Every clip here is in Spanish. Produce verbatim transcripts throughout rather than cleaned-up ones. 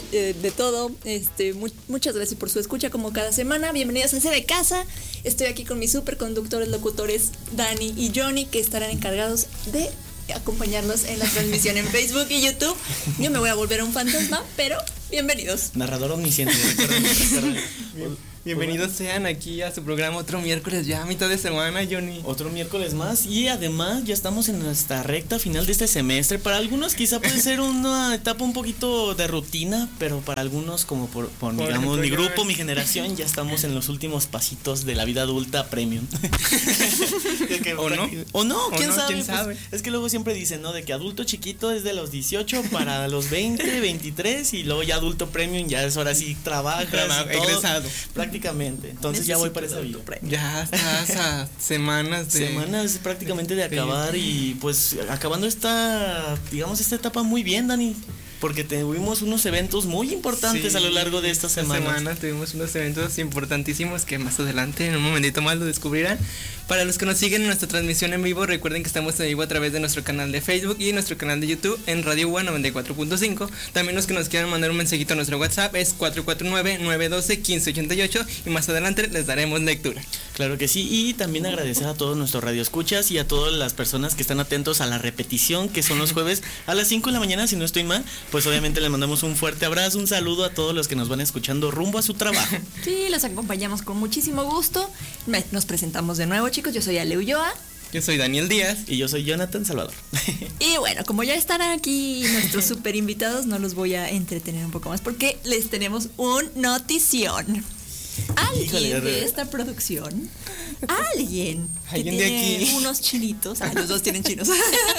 eh, de todo. Este, mu- muchas gracias por su escucha como cada semana. Bienvenidos a C de Casa. Estoy aquí con mis superconductores, locutores Dani y Johnny, que estarán encargados de acompañarlos en la transmisión en Facebook y YouTube. Yo me voy a volver un fantasma, pero bienvenidos. Narrador omnisciente, recuerden, recuerden. Bienvenidos sean aquí a su programa otro miércoles ya a mitad de semana, Johnny. Otro miércoles más y además ya estamos en nuestra recta final de este semestre. Para algunos quizá puede ser una etapa un poquito de rutina, pero para algunos como por, por, por digamos mi grupo, mi generación, ya estamos en los últimos pasitos de la vida adulta premium. que, ¿O no? O no, ¿quién, ¿O no? sabe? ¿Quién sabe? Pues, es que luego siempre dicen, ¿no? De que adulto chiquito es de los dieciocho para los veinte, veintitrés y luego ya adulto premium ya es ahora sí trabajas Traba- y todo, egresado. Prácticamente. Entonces Necesito ya voy para esa adulto vida. premium. Ya estás a semanas de... Semanas prácticamente de acabar y pues acabando esta, digamos, esta etapa muy bien, Dani, porque tuvimos unos eventos muy importantes Sí, a lo largo de estas esta semanas. semana tuvimos unos eventos importantísimos que más adelante, en un momentito más, lo descubrirán. Para los que nos siguen en nuestra transmisión en vivo, recuerden que estamos en vivo a través de nuestro canal de Facebook y nuestro canal de YouTube en Radio U A noventa y cuatro punto cinco. También los que nos quieran mandar un mensajito a nuestro WhatsApp es cuatro cuatro nueve, nueve uno dos, uno cinco ocho ocho y más adelante les daremos lectura. Claro que sí, y también agradecer a todos nuestros radioescuchas y a todas las personas que están atentos a la repetición, que son los jueves a las cinco de la mañana, si no estoy mal. Pues obviamente les mandamos un fuerte abrazo, un saludo a todos los que nos van escuchando rumbo a su trabajo. Sí, los acompañamos con muchísimo gusto. Me- Nos presentamos de nuevo, chicos. Yo soy Ale Ulloa. Yo soy Daniel Díaz. Y yo soy Jonathan Salvador. Y bueno, como ya están aquí nuestros super invitados, no los voy a entretener un poco más porque les tenemos un notición. Alguien Híjole, de esta producción, alguien que Alguien de tiene aquí. unos chinitos, ah, los dos tienen chinos.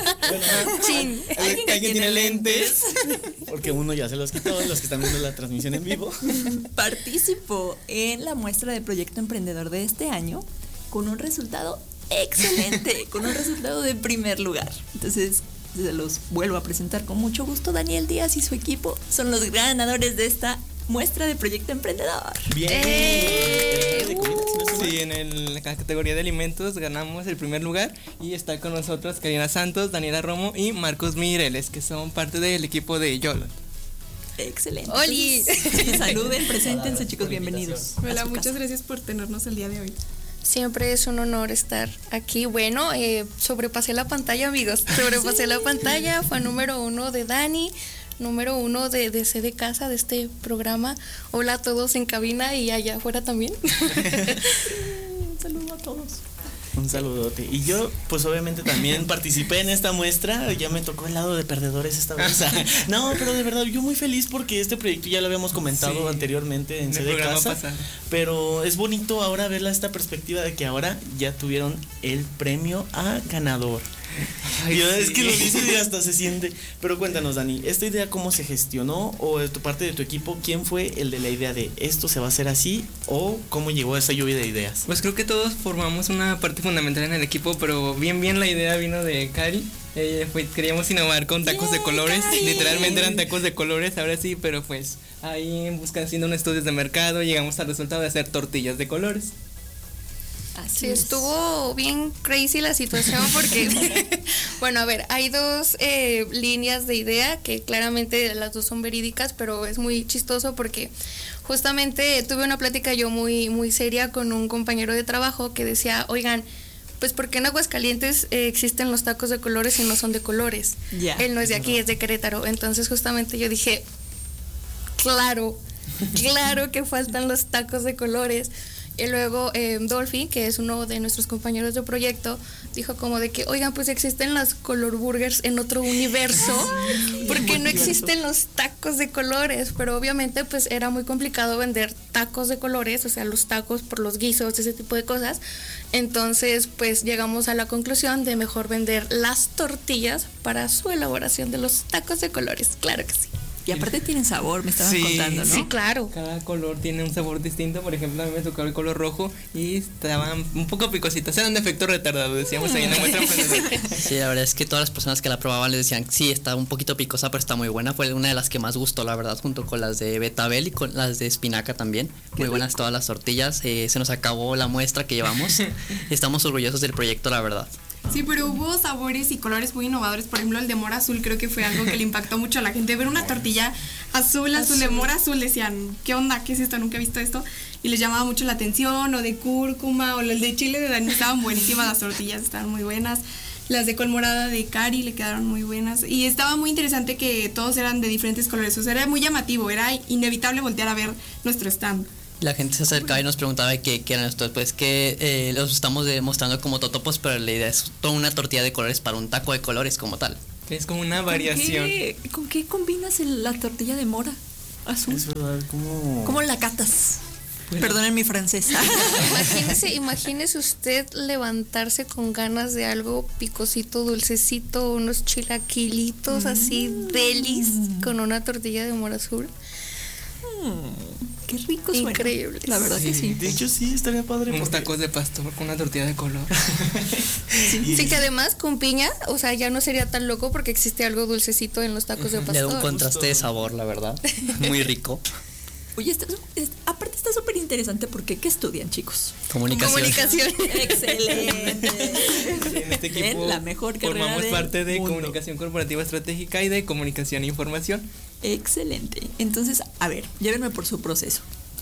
Chin. Alguien que Alguien tiene tiene lentes. Porque uno ya se los quitó, los que están viendo la transmisión en vivo. Participó en la muestra de Proyecto Emprendedor de este año con un resultado excelente, con un resultado de primer lugar. Entonces, se los vuelvo a presentar con mucho gusto. Daniel Díaz y su equipo son los ganadores de esta muestra de Proyecto Emprendedor. Bien. ¡Eh! De comida, si no estoy mal. Sí, en el- la categoría de alimentos ganamos el primer lugar y está con nosotros Karina Santos, Daniela Romo y Marcos Mireles, que son parte del equipo de Yolo. Excelente. ¡Oli! Entonces, sí, saluden, preséntense, chicos, bienvenidos. a Hola, su muchas casa. gracias por tenernos el día de hoy. Siempre es un honor estar aquí. Bueno, eh, sobrepasé la pantalla, amigos. Sobrepasé la pantalla. Fue número uno de Dani, número uno de, de C de Casa, de este programa. Hola a todos en cabina y allá afuera también. Un saludo a todos. Un saludote. Y yo, pues obviamente también participé en esta muestra. Ya me tocó el lado de perdedores esta vez. No, pero de verdad, yo muy feliz porque este proyecto ya lo habíamos comentado Sí, anteriormente en en C el de programa Casa. pasado. Pero es bonito ahora verla esta perspectiva de que ahora ya tuvieron el premio a ganador. Ay, Yo, sí. Es que lo dices y hasta se siente. Pero cuéntanos, Dani, ¿esta idea cómo se gestionó? ¿O de tu parte de tu equipo, quién fue el de la idea de esto se va a hacer así? ¿O cómo llegó a esa lluvia de ideas? Pues creo que todos formamos una parte fundamental en el equipo, pero bien bien la idea vino de Cari. Eh, fue- queríamos innovar con tacos de ¡Yay, colores, Cari! literalmente eran tacos de colores, ahora sí, pero pues ahí buscando haciendo un estudios de mercado llegamos al resultado de hacer tortillas de colores. Así Sí, es. estuvo bien crazy la situación porque, bueno, a ver, hay dos eh, líneas de idea que claramente las dos son verídicas, pero es muy chistoso porque justamente tuve una plática yo muy, muy seria con un compañero de trabajo que decía, oigan, pues ¿por qué en Aguascalientes eh, existen los tacos de colores y no son de colores? Ya. Él no es de aquí, es de Querétaro. Entonces justamente yo dije, claro, claro que faltan los tacos de colores. Y luego eh, Dolphy, que es uno de nuestros compañeros de proyecto, dijo como de que, oigan, pues existen las color burgers en otro universo, porque no existen los tacos de colores, pero obviamente pues era muy complicado vender tacos de colores, o sea, los tacos por los guisos, ese tipo de cosas. Entonces pues llegamos a la conclusión de mejor vender las tortillas para su elaboración de los tacos de colores, claro que sí. Y aparte tienen sabor, me estaban Sí, contando, ¿no? Sí, claro. Cada color tiene un sabor distinto, por ejemplo a mí me tocó el color rojo y estaban un poco picositas, eran de efecto retardado, decíamos ahí en la muestra emprendedora. Sí, la verdad es que todas las personas que la probaban les decían, sí, está un poquito picosa, pero está muy buena. Fue una de las que más gustó, la verdad, junto con las de betabel y con las de espinaca también. Muy buenas todas las tortillas. Eh, se nos acabó la muestra que llevamos. Estamos orgullosos del proyecto, la verdad. Sí, pero hubo sabores y colores muy innovadores. Por ejemplo, el de mora azul creo que fue algo que le impactó mucho a la gente. Ver una tortilla azul, azul, de mora azul, decían, ¿qué onda? ¿Qué es esto? Nunca he visto esto. Y les llamaba mucho la atención, o de cúrcuma, o el de chile de Dani. Estaban buenísimas las tortillas, estaban muy buenas. Las de col morada de Cari le quedaron muy buenas. Y estaba muy interesante que todos eran de diferentes colores. O sea, era muy llamativo, era inevitable voltear a ver nuestro stand. La gente se acercaba y nos preguntaba qué, qué eran estos, pues que eh, los estamos demostrando como totopos, pero la idea es toda una tortilla de colores para un taco de colores como tal. Es como una variación. ¿Con qué, ¿con qué combinas el- la tortilla de mora azul? Es verdad, como... ¿Cómo la catas? Perdonen mi francés. Imagínese, imagínese usted levantarse con ganas de algo picosito, dulcecito, unos chilaquilitos así delis con una tortilla de mora azul. Qué rico suena. Increíble. La verdad que sí. De hecho, sí, estaría padre. Unos porque- tacos de pastor con una tortilla de color. Sí, que además con piña, o sea, ya no sería tan loco porque existe algo dulcecito en los tacos de Le da un pastor. contraste de sabor, la verdad. Muy rico. Oye, está- es- aparte está súper interesante porque ¿qué estudian, chicos? Comunicación. Comunicación. Excelente. Sí, en este equipo Ven, la mejor carrera formamos del parte de mundo. comunicación corporativa estratégica y de comunicación e información. Excelente. Entonces, a ver, llévenme por su proceso.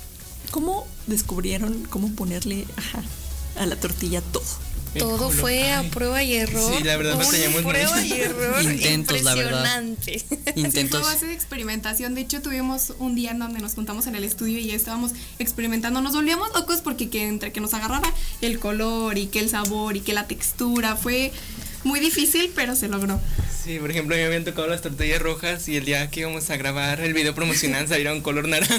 ¿Cómo descubrieron cómo ponerle ajá, a la tortilla todo? Todo El fue a color. prueba y error. Sí, la verdad, Una batallamos prueba mucho. y error. Intentos, la verdad. Impresionante. Sí, Intentos. fue base de experimentación. De hecho, tuvimos un día en donde nos juntamos en el estudio y ya estábamos experimentando. Nos volvíamos locos porque que entre que nos agarraba el color y que el sabor y que la textura fue muy difícil, pero se logró. Sí, por ejemplo, a mí me habían tocado las tortillas rojas y el día que íbamos a grabar el video promocional salieron color naranja.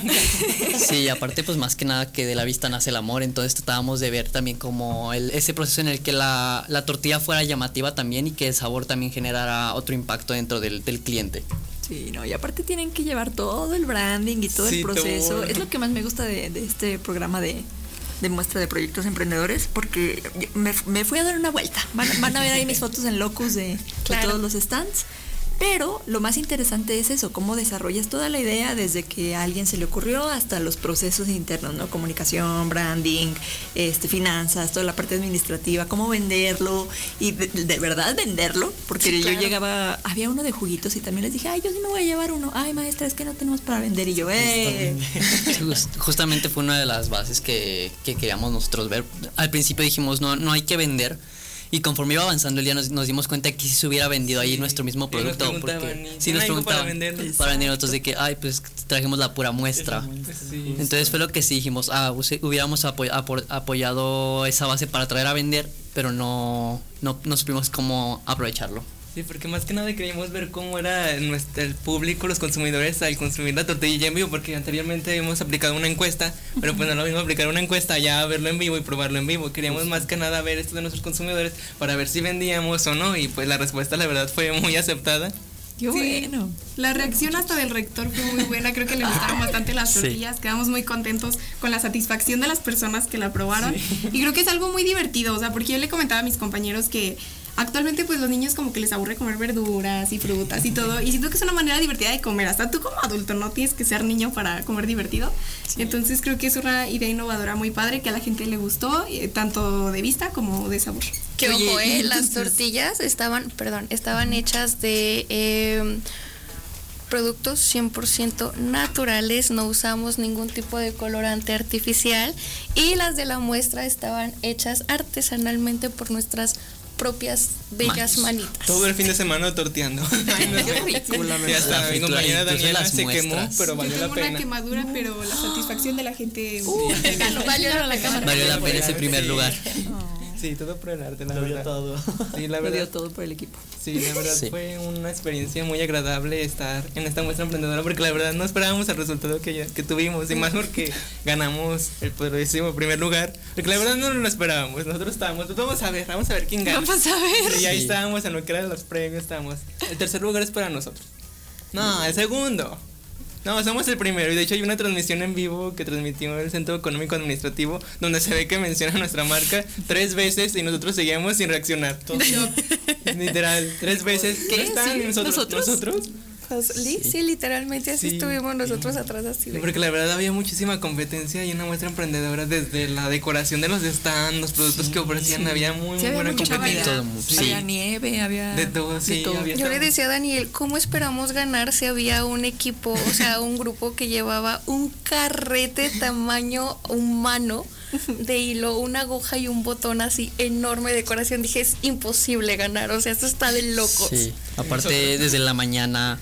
Sí, aparte pues más que nada que de la vista nace el amor, entonces tratábamos de ver también como el, ese proceso en el que la, la tortilla fuera llamativa también y que el sabor también generara otro impacto dentro del, del cliente. Sí, no, y aparte tienen que llevar todo el branding y todo Sí, el proceso. todo. Es lo que más me gusta de, de este programa de, de muestra de proyectos emprendedores, porque me, me fui a dar una vuelta. Van, van a ver ahí mis fotos en Locus de, de Claro. todos los stands. Pero lo más interesante es eso, cómo desarrollas toda la idea desde que a alguien se le ocurrió hasta los procesos internos, ¿no? Comunicación, branding, este, finanzas, toda la parte administrativa, cómo venderlo y de, de verdad venderlo, porque Sí, yo claro. llegaba, había uno de juguitos y también les dije, ay, yo sí me voy a llevar uno, ay, maestra, es que no tenemos para vender y yo, eh. Just- justamente fue una de las bases que, que queríamos nosotros ver. Al principio dijimos, no, no hay que vender. Y conforme iba avanzando el día nos, nos dimos cuenta que si se hubiera vendido ahí nuestro mismo Y nos producto. preguntaban, Porque ¿y si nos tienen algo para preguntaban vender? para vender otros de que, ay, pues trajimos la pura muestra. Sí. Entonces fue lo que sí dijimos, ah, use- hubiéramos apoy- apor- apoyado esa base para traer a vender, pero no, no, no supimos cómo aprovecharlo. Sí, porque más que nada queríamos ver cómo era nuestro, el público, los consumidores al consumir la tortilla en vivo, porque anteriormente habíamos aplicado una encuesta, pero pues no lo mismo aplicar una encuesta ya verlo en vivo y probarlo en vivo. Queríamos más que nada ver esto de nuestros consumidores para ver si vendíamos o no, y pues la respuesta la verdad fue muy aceptada. Qué bueno. La reacción hasta del rector fue muy buena, creo que le gustaron bastante las Sí. tortillas, quedamos muy contentos con la satisfacción de las personas que la probaron y creo que es algo muy divertido, o sea, porque yo le comentaba a mis compañeros que actualmente pues los niños como que les aburre comer verduras y frutas y todo y siento que es una manera divertida de comer, hasta tú como adulto no tienes que ser niño para comer divertido, entonces creo que es una idea innovadora muy padre que a la gente le gustó, eh, tanto de vista como de sabor. Que Oye, ojo, y eh, las entonces- tortillas estaban, perdón, estaban hechas de eh, productos cien por ciento naturales, no usamos ningún tipo de colorante artificial y las de la muestra estaban hechas artesanalmente por nuestras propias bellas manitas. Todo el fin de semana torteando. Qué rico, la Y verdad. hasta La mi fritura, compañera incluso Daniela las se quemó, muestras. pero Yo valió la tengo una pena. quemadura, pero la satisfacción de la gente Uh, ganó. Valió la cámara. Valió la pena ese primer Sí. lugar. Sí, todo por el arte, la Lo dio verdad. todo. Sí, la Lo verdad. dio todo por el equipo. Sí, la verdad Sí. fue una experiencia muy agradable estar en esta muestra emprendedora porque la verdad no esperábamos el resultado que, ya- que tuvimos y más porque ganamos el poderosísimo primer lugar, porque la verdad no lo esperábamos, nosotros estábamos, pues vamos a ver, vamos a ver quién gana. Vamos a ver. Y ahí Sí. estábamos en lo que eran los premios, estábamos. El tercer lugar es para nosotros. No, el segundo. No, somos el primero y de hecho hay una transmisión en vivo que transmitió el Centro Económico Administrativo donde se ve que menciona nuestra marca tres veces y nosotros seguíamos sin reaccionar. Literal, tres veces. ¿Qué? ¿Dónde están ¿Sí? nosotros? ¿Nosotros? ¿Nosotros? Pues, li- sí. literalmente así Sí. estuvimos nosotros atrás así de... Porque la verdad había muchísima competencia y una muestra emprendedora desde la decoración de los stands, los productos que ofrecían, había muy, Sí, muy había buena mucha competencia. variedad. Todo, sí. Había nieve, había De todo, sí, había- Yo le decía a Daniel, ¿cómo esperamos ganar si había un equipo, o sea, un grupo que llevaba un carrete tamaño humano de hilo, una aguja y un botón así enorme de decoración? Dije, es imposible ganar, o sea, esto está de locos. Sí, aparte desde la mañana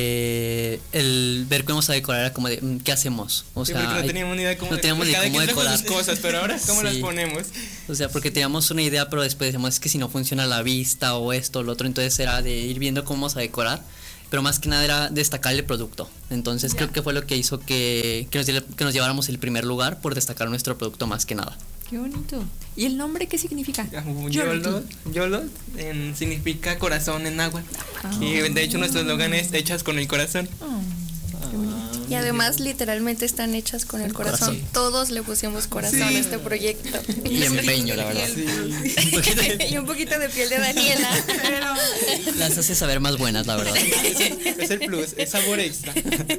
eh, el ver cómo vamos a decorar era como de mm, ¿qué hacemos? O Sí, sea, porque no hay- teníamos ni idea cómo, no teníamos ni cada cómo quien trajo decorar. sus cosas, pero ahora cómo las Sí. ponemos. O sea, porque teníamos una idea, pero después decíamos, es que si no funciona la vista o esto o lo otro, entonces era de ir viendo cómo vamos a decorar, pero más que nada era destacar el producto. Entonces creo que fue lo que hizo que, que, nos, diera- que nos lleváramos el primer lugar por destacar nuestro producto más que nada. Qué bonito. ¿Y el nombre qué significa? Yolo, Yolo en- significa corazón en agua. Y de hecho nuestro eslogan es hechas con el corazón. Oh, Y además literalmente están hechas con el corazón. corazón. Todos le pusimos corazón a este proyecto. Y empeño, la verdad. Un poquito de- Y un poquito de piel de Daniela. Pero las hace saber más buenas, la verdad. Es el plus, es sabor extra.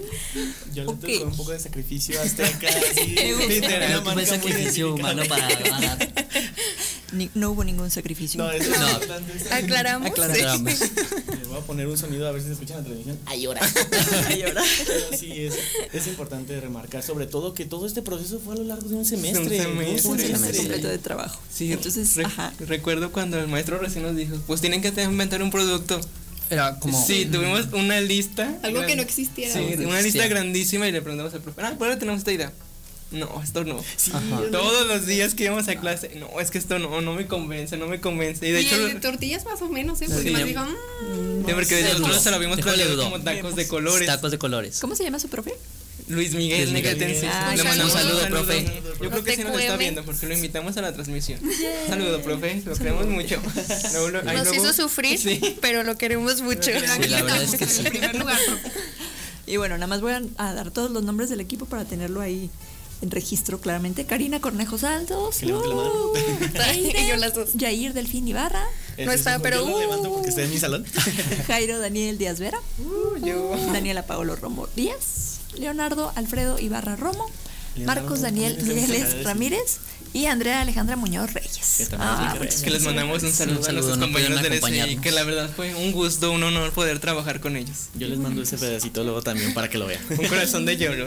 Yo Ok. le tuve un poco de sacrificio hasta acá, así, Me gusta. literal, Creo una que fue marca muy sacrificio identificada. humano para ganar. ni- no hubo ningún sacrificio. No, eso es No. importante. Aclaramos. Aclaramos. Les voy a poner un sonido a ver si se escucha en la televisión. Ay, ahora. Ay, ahora. Pero sí, es, es importante remarcar, sobre todo, que todo este proceso fue a lo largo de un semestre. Un semestre. Un Un semestre semestre. completo de trabajo. Sí, Entonces, re- ajá. recuerdo cuando el maestro recién nos dijo, pues tienen que inventar un producto. Era como... Sí, tuvimos una lista. algo que gran- no existiera. Sí, No una existía. lista grandísima y le preguntamos al profe, ah, pues ahora tenemos esta idea. No, esto no. Sí, Ajá. Todos los días que íbamos a clase, no, es que esto no, no me convence, no me convence. Y de Y hecho, el de tortillas más o menos, ¿eh? Porque Sí. nos dijo, mmm, sí, porque sé, nosotros dudó. se lo habíamos Dejó le planeado dudó. como tacos de colores. Tacos de colores. ¿Cómo se llama su profe? Luis Miguel Luis Miguel. Negatense. Ay, Le mandamos un saludo, profe. Yo creo que sí nos está viendo porque lo invitamos a la transmisión. Saludo, profe, lo queremos mucho. Luego, lo- ahí Nos luego- hizo sufrir, Sí. pero lo queremos mucho. pero aquí Sí, la verdad estamos es que en sí. el primer lugar, profe. Y bueno, nada más voy a, a dar todos los nombres del equipo para tenerlo ahí en registro claramente. Karina Cornejo Saltos. Que levante la mano. Y yo las dos. Yair Delfín Ibarra. No está, Yo pero, lo levanto uh. porque está en mi salón. Jairo Daniel Díaz Vera. Uh, yo. Daniela Paolo Romo Díaz. Leonardo Alfredo Ibarra Romo. Leonardo Marcos Daniel Ramírez, Mireles Ramírez. Y Andrea Alejandra Muñoz Reyes. Que también Ah, es muchas Que les mandamos un saludo, Un a saludo, nuestros no compañeros pudieron del S I, acompañarnos. que la verdad fue un gusto, un honor poder trabajar con ellos. Yo les mando ese pedacito luego también para que lo vean. Un corazón de lloro.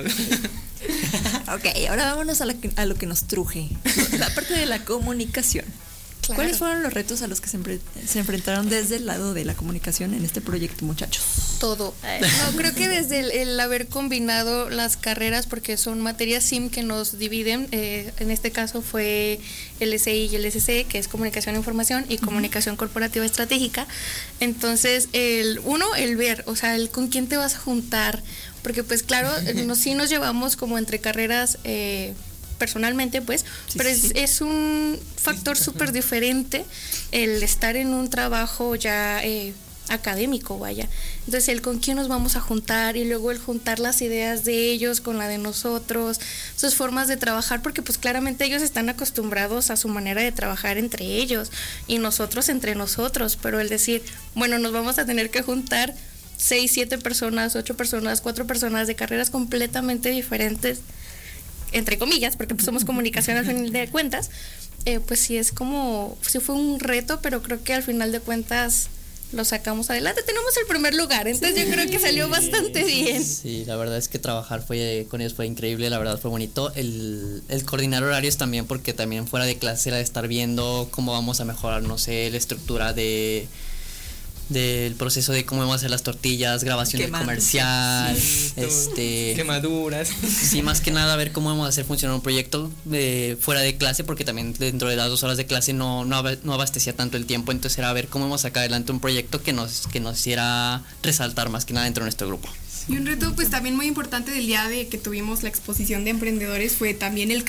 Ok, ahora vámonos a, la que- a lo que nos truje. La parte de la comunicación. Claro. ¿Cuáles fueron los retos a los que se, empre- se enfrentaron desde el lado de la comunicación en este proyecto, muchachos? Todo. No, creo que desde el, el haber combinado las carreras, porque son materias SIM que nos dividen, eh, en este caso fue el S I y el S C, que es Comunicación e Información, y Comunicación Corporativa Estratégica. Entonces, el uno, el ver, o sea, el con quién te vas a juntar, porque pues claro, nos, sí nos llevamos como entre carreras... Eh, personalmente pues, Sí, pero sí, es, sí. es un factor súper diferente el estar en un trabajo ya eh, académico, vaya. Entonces el con quién nos vamos a juntar y luego el juntar las ideas de ellos con la de nosotros, sus formas de trabajar, porque pues claramente ellos están acostumbrados a su manera de trabajar entre ellos y nosotros entre nosotros, pero el decir, bueno, nos vamos a tener que juntar seis, siete personas, ocho personas, cuatro personas de carreras completamente diferentes, entre comillas, porque pues somos comunicación al final de cuentas, eh, pues sí es como, sí fue un reto, pero creo que al final de cuentas lo sacamos adelante. Tenemos el primer lugar, entonces yo creo que salió bastante bien. Sí, la verdad es que trabajar fue con ellos fue increíble, la verdad fue bonito. El, el coordinar horarios también, porque también fuera de clase era de estar viendo cómo vamos a mejorar, no sé, la estructura de del proceso de cómo vamos a hacer las tortillas, grabación de Quemando. comercial, Sí, todo. este Quemaduras. sí, más que nada ver cómo vamos a hacer funcionar un proyecto de, fuera de clase, porque también dentro de las dos horas de clase no, no, aba- no abastecía tanto el tiempo, entonces era ver cómo vamos a sacar adelante un proyecto que nos, que nos hiciera resaltar más que nada dentro de nuestro grupo. Y un reto pues también muy importante del día de que tuvimos la exposición de emprendedores fue también el calor.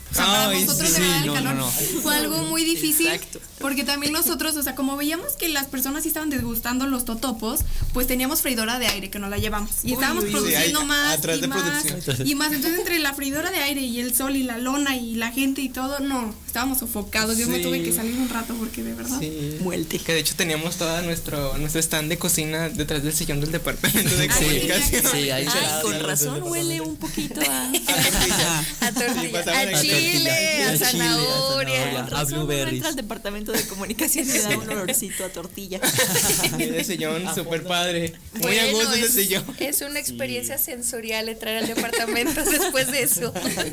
O sea, para Ay, nosotros sí, era el no, calor. no, no. Fue algo muy difícil. Exacto. Porque también nosotros, o sea, como veíamos que las personas sí estaban desgustando los totopos, pues teníamos freidora de aire que nos la llevamos. Y estábamos uy, produciendo sí, ahí, más atrás y de más producción. y más. Entonces, entre la freidora de aire y el sol y la lona y la gente y todo, no, estábamos sofocados. Yo me Sí. tuve que salir un rato porque de verdad. Sí. Muerte. Que de hecho teníamos todo nuestro, nuestro stand de cocina detrás del sillón del departamento de Sí. comunicación. Sí, ahí se Ay, con razón huele un poquito a... A tortilla, pasaban a a chile, tortilla. a A chile, a zanahoria. zanahoria. Con razón, uno blueberries. entra al departamento de comunicación y le da un olorcito a tortilla. Y ese sillón súper padre. Muy a Bueno, gusto ese es, sillón. es una experiencia sensorial entrar al departamento después de eso.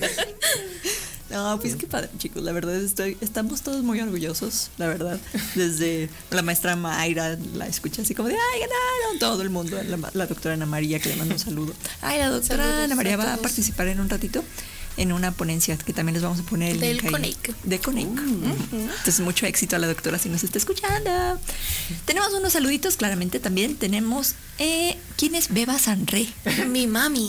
No, pues qué padre, chicos. La verdad estoy, estamos todos muy orgullosos, la verdad. Desde la maestra Mayra la escucha así como de ¡ay, ganaron! Todo el mundo, la, la doctora Ana María, que le mando un saludo. Ay, la doctora Saludos Ana María a va a todos. participar en un ratito en una ponencia que también les vamos a poner el Del link ahí. CONIC. De CONIC. Entonces, mucho éxito a la doctora si nos está escuchando. Tenemos unos saluditos, claramente también. Tenemos, eh, ¿quién es Beba Sanré? Mi mami.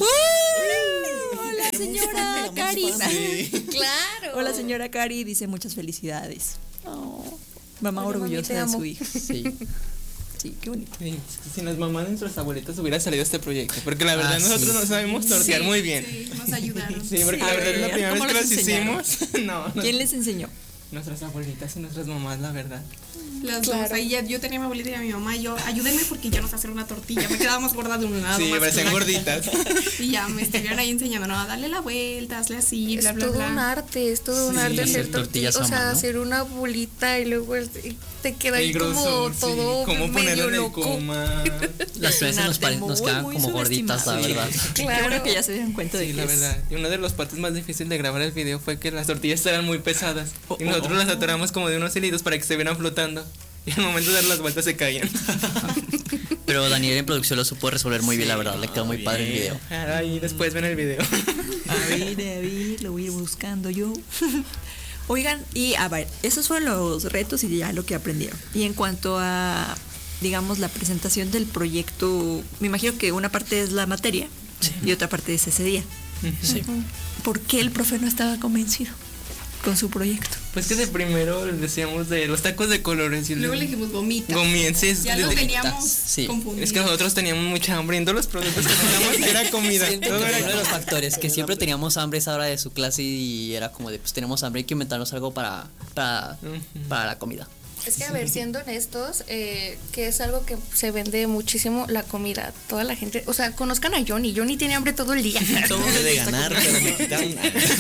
Hola, señora Cari. Claro. Hola, señora Cari. Dice muchas felicidades. Oh, mamá Hola, mami, orgullosa te de amo. su hija. Sí. Sí, qué bonito. Sí, es que sin las mamás de nuestras abuelitas hubiera salido este proyecto. Porque la verdad Ah, nosotros sí. no sabemos tortear muy bien. Sí, nos ayudaron. Sí, porque Sí, la a verdad es la ver, primera ¿cómo vez que los los enseñaron? hicimos. No, no. ¿Quién les enseñó? Nuestras abuelitas y nuestras mamás, la verdad. Las Claro. dos. Ahí ya- yo tenía a mi abuelita y a mi mamá. Y yo, ayúdenme porque yo no sé hacer una tortilla. Me quedaba más gorda de un lado. Sí, más parecen flaca. gorditas. Y ya me estuvieron ahí enseñando, no, dale la vuelta, hazle así, Es bla, bla, todo bla. un arte, es todo un Sí, arte hacer hacer tortillas tortillas, o a sea, mano. hacer una bolita y luego el- te queda ahí El como grosor, sí. todo Cómo ponerlo medio en el loco. coma. Las tres nos, pare- nos Muy, quedan muy como gorditas, la subestimado. verdad. Qué Claro. bueno que ya se dieron cuenta de Sí, que la es- verdad. Y una de las partes más difíciles de grabar el video fue que las tortillas eran muy pesadas. Oh, Y oh, nosotros oh. las atoramos como de unos hilitos para que se vieran flotando. Y al momento de dar las vueltas se caían. Pero Daniel en producción lo supo resolver muy bien, la verdad. Le quedó muy padre el video. Ahí después ven el video. A ver, a ver, lo voy a ir buscando yo. Oigan, y a ver, esos fueron los retos y ya lo que aprendieron. Y en cuanto a, digamos, la presentación del proyecto, me imagino que una parte es la materia y otra parte es ese día. Sí. ¿Por qué el profe no estaba convencido con su proyecto? Pues que de primero les decíamos de los tacos de colores. Y Luego le dijimos gomitas. Gomitas, sí, es Ya de- lo teníamos Sí. confundido. Es que nosotros teníamos mucha hambre y en todos los productos que teníamos era comida. Siento Todo que era uno de los comida. factores que siempre teníamos hambre esa hora de su clase y era como de pues tenemos hambre, hay que inventarnos algo para, para, Ujú. para la comida. Es que, a ver, siendo honestos, eh, que es algo que se vende muchísimo, la comida. Toda la gente, o sea, conozcan a Johnny. Johnny tiene hambre todo el día. Somos de ganar, pero me quitaron.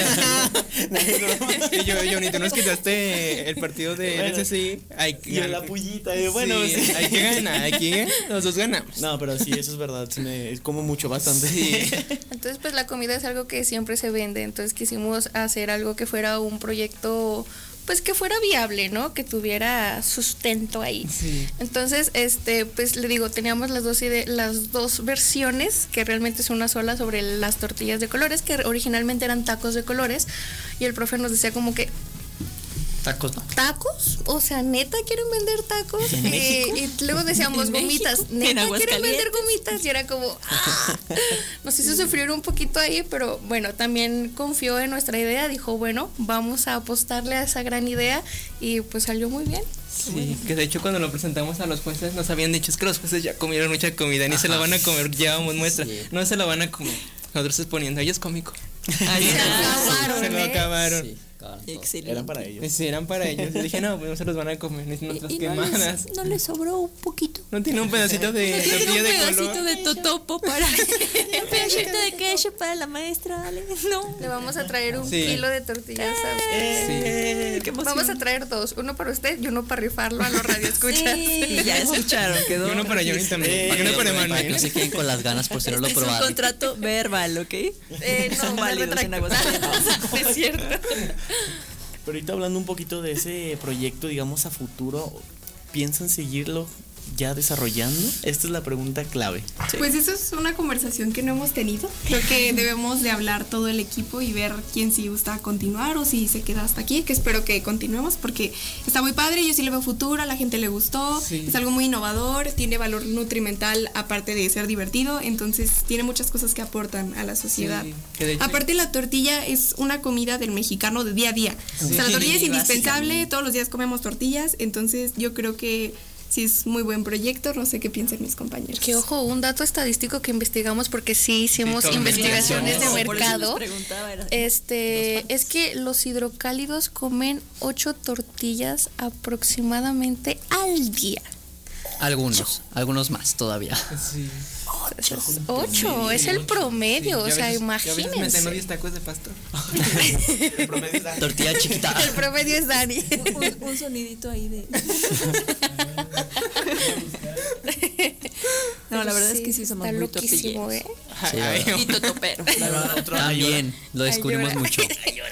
Y yo, Johnny, tú nos quitaste el partido de Bueno, N S C. Hay, y en la pullita, eh, bueno, sí, sí. hay que ganar, hay que nosotros ganamos. No, pero sí, eso es verdad. Sí me como mucho, bastante. Entonces, pues la comida es algo que siempre se vende. Entonces quisimos hacer algo que fuera un proyecto, pues que fuera viable, ¿no? Que tuviera sustento ahí. Sí. Entonces, este, pues le digo, teníamos las dos ide- las dos versiones, que realmente es una sola sobre las tortillas de colores, que originalmente eran tacos de colores, y el profe nos decía como que Tacos no. ¿tacos? O sea, ¿neta quieren vender tacos? ¿En Eh, México? y luego decíamos ¿En gomitas. México? ¿En ¿Neta quieren Aguascalientes? vender gomitas? Y era como, ¡ah! Nos hizo sufrir un poquito ahí, pero bueno, también confió en nuestra idea. Dijo, bueno, vamos a apostarle a esa gran idea y pues salió muy bien. Sí, que de hecho cuando lo presentamos a los jueces nos habían dicho es que los jueces ya comieron mucha comida, ni se la van a comer, llevamos muestra, Sí. no se la van a comer. Nosotros exponiendo, ellos cómico. Ay, Se acabaron, Se lo ¿eh? acabaron. Sí, acabaron todo. excelente. Eran para ellos. Sí, eran para ellos. Y dije, no, pues no se los van a comer, ni nuestras Y, y no, quemadas. les, no les sobró un poquito. No tiene un pedacito de Tiene tortilla un de pedacito color. de totopo para un pedacito de queso para la maestra, Ale. No. Le vamos a traer un Sí. kilo de tortillas a ustedes. Eh, qué emoción. Vamos a traer dos, uno para usted y uno para rifarlo a los radioescuchas. Sí, ya escucharon, Y quedó. uno para Johnny también. Eh, Y uno para Para que Emanuel. no se queden con las ganas por si no lo Este es un probaron. contrato verbal, ¿ok? Eh, no, Son me válidos en retracto. Aguascalientes. Es cierto. Pero ahorita hablando un poquito de ese proyecto, digamos, a futuro, ¿piensan seguirlo ya desarrollando? Esta es la pregunta clave. Pues eso es una conversación que no hemos tenido. Creo que debemos de hablar todo el equipo y ver quién sí gusta continuar o si se queda hasta aquí, que espero que continuemos porque está muy padre, yo sí le veo futuro, a la gente le gustó, Sí. es algo muy innovador, tiene valor nutrimental aparte de ser divertido, entonces tiene muchas cosas que aportan a la sociedad. Sí, que de hecho- Aparte la tortilla es una comida del mexicano de día a día. O sea, la tortilla es Sí, indispensable, todos los días comemos tortillas, entonces yo creo que sí es muy buen proyecto, no sé qué piensan mis compañeros. Que ojo, un dato estadístico que investigamos porque sí hicimos todo investigaciones investigamos. de Por eso les mercado. preguntaba, era- Este, es que los hidrocálidos comen ocho tortillas aproximadamente al día. Algunos, algunos más todavía. Sí. Entonces, ocho, es el promedio, o Sí, sea, yo a veces- yo a veces me ceno imagínense. diez tacos de pastor. Tortilla chiquita. El promedio es Dani. un, un sonidito ahí de. No, la verdad es que sí somos está muy loquísimo, tortilleros. ¿eh? Sí, Ay, Y totopero. También, lo descubrimos Ayuda. mucho.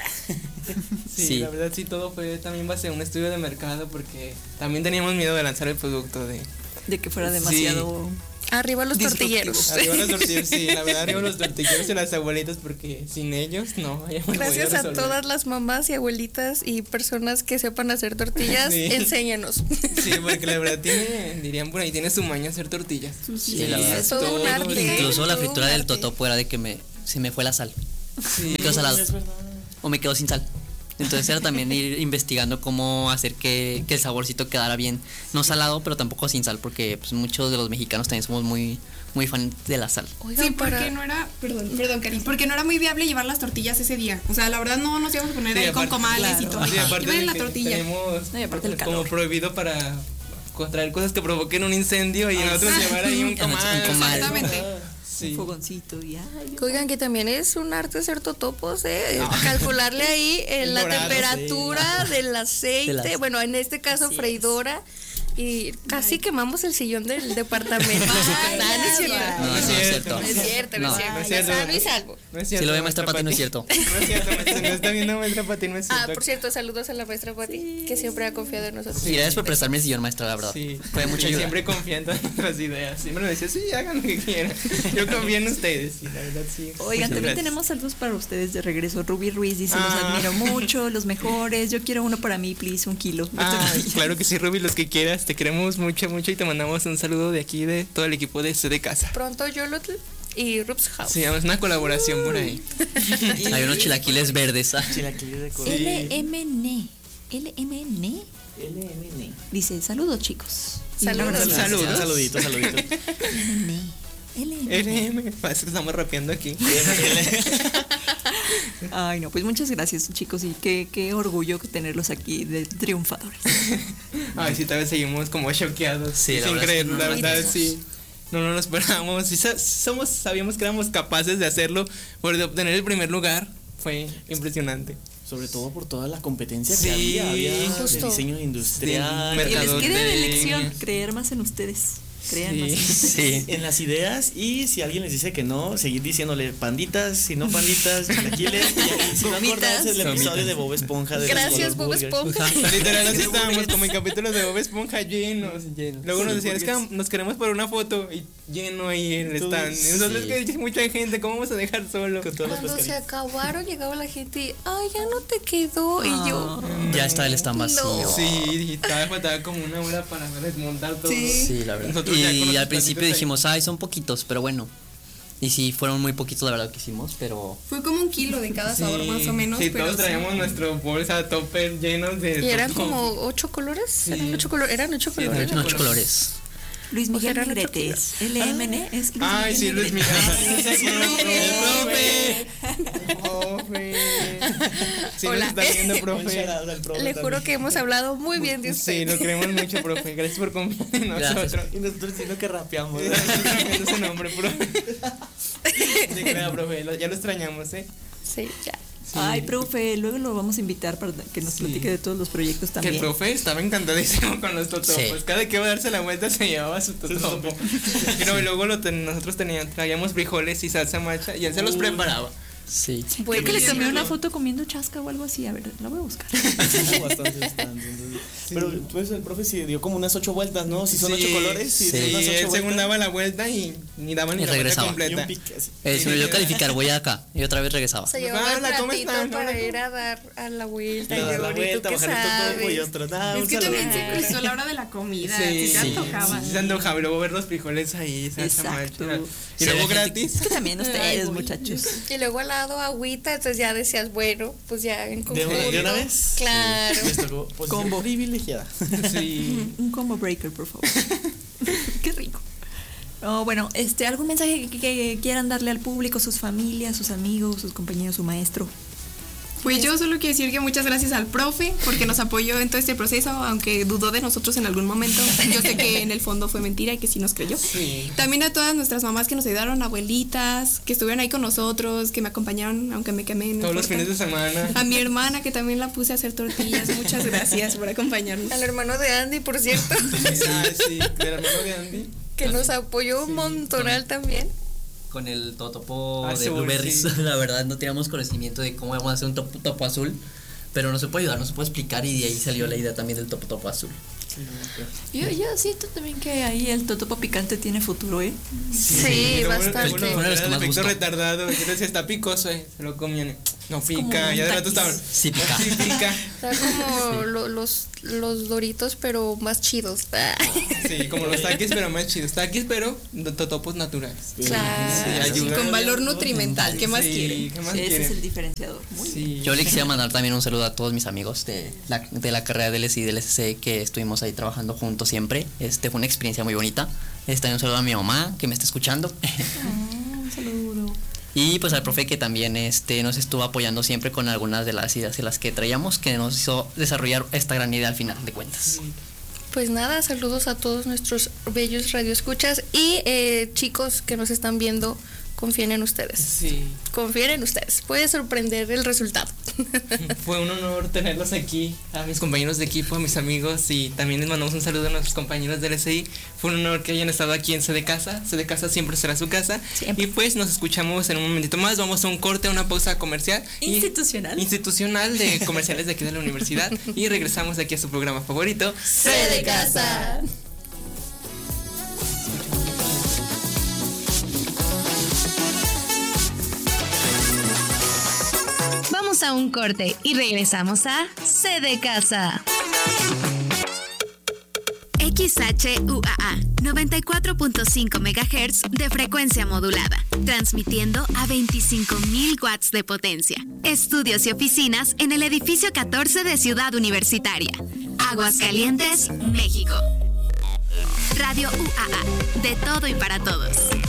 Sí, Sí. la verdad sí, todo fue también base a un estudio de mercado porque también teníamos miedo de lanzar el producto de... De que fuera demasiado. Arriba los Disruptivo. tortilleros. Arriba los tortilleros, sí, la verdad arriba los tortilleros y las abuelitas porque sin ellos no habíamos podido Gracias a resolver. todas las mamás y abuelitas y personas que sepan hacer tortillas, Sí. enséñanos. Sí, porque la verdad tiene, dirían por ahí, tiene su maña hacer tortillas. Sí, la verdad. Es todo un arte. Incluso la Todo un fritura del arte. totopo era de que me, se me fue la sal. Sí, Me quedó salado. Es verdad. O me quedó sin sal. Entonces era también ir investigando cómo hacer que, que el saborcito quedara bien. No salado, pero tampoco sin sal, porque pues, muchos de los mexicanos también somos muy, muy fan de la sal. Oigan, Sí, para- porque no era, perdón, perdón, Cari, porque no era muy viable llevar las tortillas ese día. O sea, la verdad no nos íbamos a poner Sí, ahí con aparte- comales y claro. todo. Sí, aparte Iban en de la que tortilla. Tenemos No, y aparte el como calor. prohibido para contraer cosas que provoquen un incendio y nosotros llevar ahí un Un comal. comal. Exactamente. Sí. Un fogoncito y ay, Oigan, que también es un arte hacer totopos, ¿eh? Calcularle ahí eh, la Dorado, temperatura del aceite, Del aceite. bueno, en este caso Así es. freidora. Y casi quemamos el sillón del departamento. Ay, No, no es cierto. ya. No, no, es cierto. No es cierto, no es No. cierto. No es Ya cierto. sano y salvo. No es Si lo ve maestra Pati, Pati, no es cierto. No es cierto, maestra, no está viendo maestra Pati, no es Ah, cierto. por cierto, saludos a la maestra Pati, que siempre ha confiado en nosotros. Y gracias por prestarme el sillón, maestra, la verdad. Sí, Fue de mucha sí, ayuda. siempre confiando en nuestras ideas. Siempre me decía, sí, hagan lo que quieran. Yo confío en ustedes. Y la verdad, sí. Oigan, Muchas también gracias. tenemos saludos para ustedes de regreso. Ruby Ruiz dice, los Ah. admiro mucho, los mejores. Yo quiero uno para mí, please, un kilo. Ah, claro que sí, Ruby, los que quieras. Te queremos mucho, mucho y te mandamos un saludo de aquí de todo el equipo de C de Casa. Pronto Yolotl y Rups House. Sí, es una colaboración por ahí. Hay unos chilaquiles verdes. ah. Chilaquiles de color. L M N. L M N. L M N. Dice, saludos chicos. Y Saludos. un abrazo. Saludos. Un saludito, saludito. L M N. L M N. L M, parece que estamos rapeando aquí. Ay, no, pues muchas gracias, chicos, y qué, qué orgullo tenerlos aquí de triunfadores. Ay, sí, tal vez seguimos como choqueados. Sí, la sin verdad es creer, que no la lo verdad, creímos. sí. No, no lo esperábamos. Sí, sa- somos, sabíamos que éramos capaces de hacerlo. Por de obtener el primer lugar fue impresionante. Sobre todo por toda la competencia Sí, que había. Había justo. de diseño industrial. Sí, Que les quede de Mercadotecnia. lección creer más en ustedes. Crean más en Sí. ustedes. Sí. En las ideas, y si alguien les dice que no, seguir diciéndole panditas, si no panditas, chilaquiles, y si no Gomitas. acordarse del episodio Gomitas. de Bob Esponja. De los Gracias, Color Bob Burgers. Esponja. O sea, literal, así estábamos como en capítulos de Bob Esponja llenos. Luego nos decían, es que Burgers. nos queremos por una foto y lleno ahí el Tú, stand. Y nosotros sí. que hay mucha gente, ¿cómo vamos a dejar solo? Con todas las Cuando se pescaditas. acabaron, llegaba la gente y, ay, ya no te quedó. Y yo, Ya está el stand vacío. No. Sí, y todavía faltaba como una hora para desmontar todo. Sí, la verdad. Nosotros ya con Y los al principio platitos ahí. dijimos, ay, son poquitos, pero bueno. Y sí, fueron muy poquitos, la verdad que hicimos, pero. Fue como un kilo de cada sabor Sí, más o menos. Sí, pero todos sí. traíamos nuestro bolsa topper llenos de. y eran todo. como ocho colores. Eran ocho colores. Eran ocho Sí, eran colores. ocho Ocho colores. Luis Miguel Ojalá no Negretes. L M N es Luis Ay, Miguel sí, Luis Negrete. Miguel. El profe. Sí, nos Hola. está viendo, Un profe. shout out al profe Le juro también. que hemos hablado muy bien de usted. Sí, lo queremos mucho, profe. Gracias por confiar en Gracias. nosotros. Y nosotros diciendo que rapeamos. Sí, nosotros cambiando ese nombre, profe. Sí, crea, profe. lo- Ya lo extrañamos, ¿eh? Sí, ya. Sí. Ay, profe, luego lo vamos a invitar para que nos Sí. platique de todos los proyectos Que el también. profe estaba encantadísimo con los totopos. Sí. Cada que iba a darse la vuelta se llevaba su totopo. Y no, y luego lo ten- nosotros teníamos, traíamos frijoles y salsa macha y él se los Uy. preparaba. Sí. Creo que le tomé Buenísimo. una foto comiendo chasca o algo así. A ver, la voy a buscar. Hubo bastantes stands, entonces. Pero pues el profe sí dio como unas ocho vueltas, ¿no? Si son Sí, ocho colores, sí, sí, son unas ocho él según vueltas. daba la vuelta y ni daba ni Y la vuelta regresaba. Y un completa. pique así. Eh, se me olvidó calificar, voy acá. Y otra vez regresaba. Se llevaba el Hola, ¿cómo platito están? para Hola, ir a dar a la vuelta. Y Y dar yo, la "¿Y tú vuelta, qué bajar el topo y sabes?". otro. Ah, Es un que saludo. también se cruzó la hora de la comida. Sí, Sí, se sí, antojaba. sí, se antojaba y luego ver los frijoles ahí, se hace mal. Exacto. Y Sí, luego había gente- gratis. Es que también Ay, ustedes, voy. muchachos. Y luego al lado agüita, entonces ya decías, bueno, pues ya en ¿De conjunto. una, de una vez? Claro. Sí, les tocó posición Combo. privilegiada. Sí. Un combo breaker, por favor. Qué rico. Oh, bueno, este, ¿algún mensaje que, que quieran darle al público, sus familias, sus amigos, sus compañeros, su maestro? Pues yo solo quiero decir que muchas gracias al profe porque nos apoyó en todo este proceso, aunque dudó de nosotros en algún momento. Yo sé que en el fondo fue mentira y que sí nos creyó. Sí. También a todas nuestras mamás que nos ayudaron, abuelitas, que estuvieron ahí con nosotros, que me acompañaron, aunque me quemé. no Todos los importa. fines de semana. A mi hermana que también la puse a hacer tortillas. Muchas gracias por acompañarnos. Al hermano de Andy, por cierto, Ah, sí, del hermano de Andy. que nos apoyó un montonal también. Con el totopo Azul, de Blueberries, sí. la verdad no teníamos conocimiento de cómo vamos a hacer un topo, topo azul, pero nos se puede ayudar, nos puede explicar y de ahí salió la idea también del topo topo azul. Yo, yo siento también que ahí el totopo picante tiene futuro, ¿eh? Sí, Luego- bastante. luego Fue uno de los era que más el efecto gustó. retardado. Yo decía, está picoso, eh. Se lo comían. No como pica. un Ya de rato taquis. estaban. Sí, pica. Sí, pica. Está como lo- los, los doritos, pero más chidos. Sí, como los taquis, pero más chidos. Taquis, pero de totopos naturales. Claro. Sí, ayuda. Con valor nutrimental. ¿Qué más Sí, quieren? ¿qué más Ese es el quieren? diferenciador. Muy bien. Sí. Yo le quisiera mandar también un saludo a todos mis amigos de la, de la carrera del S I y del S C que estuvimos ahí trabajando juntos siempre. Este fue una experiencia muy bonita. Este, un saludo a mi mamá que me está escuchando. Ah, un saludo. Y pues al profe que también este, nos estuvo apoyando siempre con algunas de las ideas en las que traíamos, que nos hizo desarrollar esta gran idea al final de cuentas. Pues nada, saludos a todos nuestros bellos radioescuchas y eh, chicos que nos están viendo, confíen en ustedes. Sí. Confíen en ustedes. Puede sorprender el resultado. Fue un honor tenerlos aquí, a mis compañeros de equipo, a mis amigos, y también les mandamos un saludo a nuestros compañeros del S I. Fue un honor que hayan estado aquí en C de Casa. C de Casa siempre será su casa. Siempre. Y pues nos escuchamos en un momentito más. Vamos a un corte, a una pausa comercial. y- Institucional. institucional de comerciales de aquí de la universidad. Y regresamos aquí a su programa favorito. C de Casa. Vamos a un corte y regresamos a C de Casa. X H U A A, noventa y cuatro punto cinco megahertz de frecuencia modulada, transmitiendo a veinticinco mil watts de potencia. Estudios y oficinas en el edificio catorce de Ciudad Universitaria. Aguascalientes, México. Radio U A A, de todo y para todos.